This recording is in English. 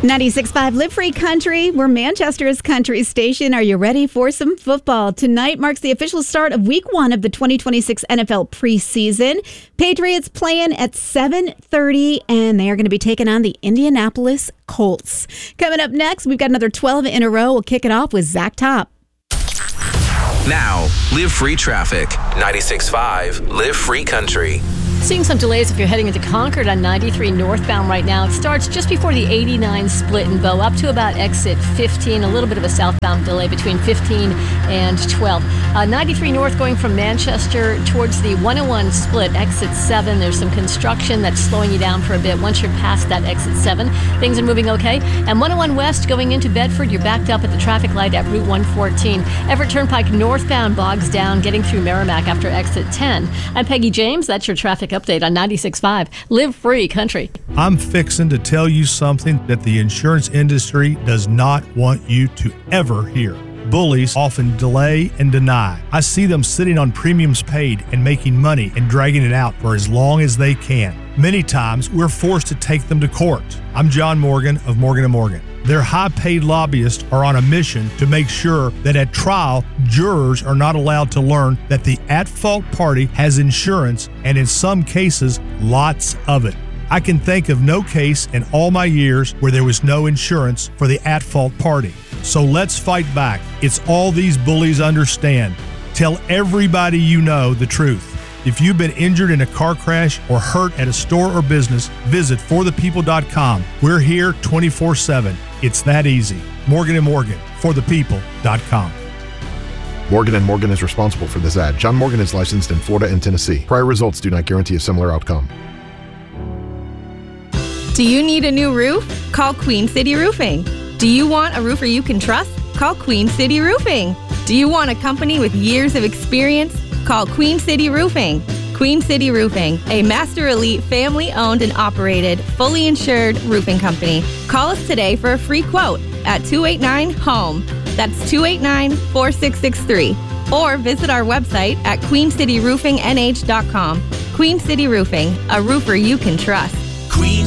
96.5 Live Free Country. We're Manchester's country station. Are you ready for some football? Tonight marks the official start of week 1 of the 2026 NFL preseason. Patriots playing at 7:30, and they are going to be taking on the Indianapolis Colts. Coming up next, we've got another 12 in a row. We'll kick it off with Zach Top. Now, Live Free Traffic. 96.5 Live Free Country. Seeing some delays if you're heading into Concord on 93 northbound right now. It starts just before the 89 split in Bow, up to about exit 15. A little bit of a southbound delay between 15 and 12. 93 north going from Manchester towards the 101 split, exit 7. There's some construction that's slowing you down for a bit. Once you're past that exit 7, things are moving okay. And 101 west going into Bedford, you're backed up at the traffic light at Route 114. Everett Turnpike northbound bogs down, getting through Merrimack after exit 10. I'm Peggy James. That's your traffic update on 96.5 Live Free Country. I'm fixing to tell you something that the insurance industry does not want you to ever hear. Bullies often delay and deny. I see them sitting on premiums paid and making money and dragging it out for as long as they can. Many times, we're forced to take them to court. I'm John Morgan of Morgan & Morgan. Their high-paid lobbyists are on a mission to make sure that at trial, jurors are not allowed to learn that the at-fault party has insurance, and in some cases, lots of it. I can think of no case in all my years where there was no insurance for the at-fault party. So let's fight back. It's all these bullies understand. Tell everybody you know the truth. If you've been injured in a car crash or hurt at a store or business, visit forthepeople.com. We're here 24/7. It's that easy. Morgan & Morgan, forthepeople.com. Morgan & Morgan is responsible for this ad. John Morgan is licensed in Florida and Tennessee. Prior results do not guarantee a similar outcome. Do you need a new roof? Call Queen City Roofing. Do you want a roofer you can trust? Call Queen City Roofing. Do you want a company with years of experience? Call Queen City Roofing. Queen City Roofing, a Master Elite family-owned and operated, fully insured roofing company. Call us today for a free quote at 289-HOME. That's 289-4663. Or visit our website at queencityroofingnh.com. Queen City Roofing, a roofer you can trust. Queen